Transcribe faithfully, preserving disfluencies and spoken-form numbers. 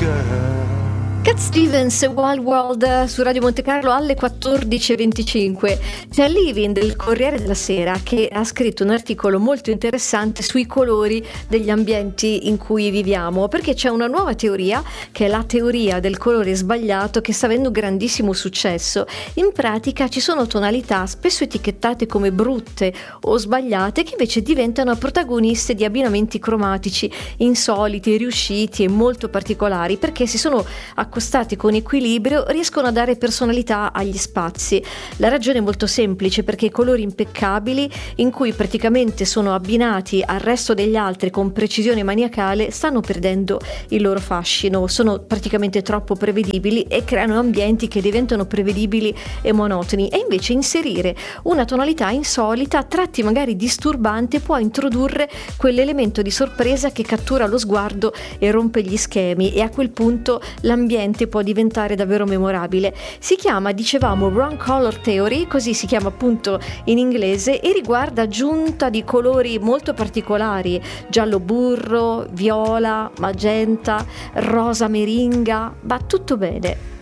Cat Stevens, Wild World su Radio Monte Carlo alle quattordici e venticinque. C'è Living del Corriere della Sera che ha scritto un articolo molto interessante sui colori degli ambienti in cui viviamo, perché c'è una nuova teoria che è la teoria del colore sbagliato che sta avendo grandissimo successo. In pratica ci sono tonalità spesso etichettate come brutte o sbagliate che invece diventano protagoniste di abbinamenti cromatici insoliti, riusciti e molto particolari, perché si sono accostati con equilibrio, riescono a dare personalità agli spazi. La ragione è molto semplice, perché i colori impeccabili, in cui praticamente sono abbinati al resto degli altri con precisione maniacale, stanno perdendo il loro fascino, sono praticamente troppo prevedibili e creano ambienti che diventano prevedibili e monotoni. E invece inserire una tonalità insolita, a tratti magari disturbante, può introdurre quell'elemento di sorpresa che cattura lo sguardo e rompe gli schemi, e a quel punto l'ambiente può diventare davvero memorabile. Si chiama, dicevamo, Wrong Color Theory, così si chiama appunto in inglese, e riguarda aggiunta di colori molto particolari: giallo burro, viola, magenta, rosa meringa. Va tutto bene.